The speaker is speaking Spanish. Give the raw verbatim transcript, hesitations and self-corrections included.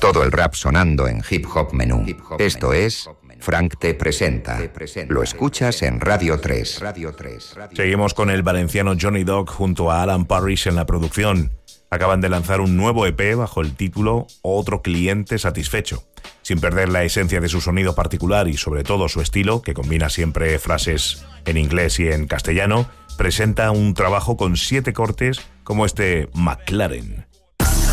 Todo el rap sonando en Hip Hop Menú. Esto es Frank T presenta. Lo escuchas en Radio tres. Seguimos con el valenciano Johnny Dog junto a Alan Parrish en la producción. Acaban de lanzar un nuevo E P bajo el título Otro cliente satisfecho. Sin perder la esencia de su sonido particular y sobre todo su estilo, que combina siempre frases en inglés y en castellano, presenta un trabajo con siete cortes como este McLaren.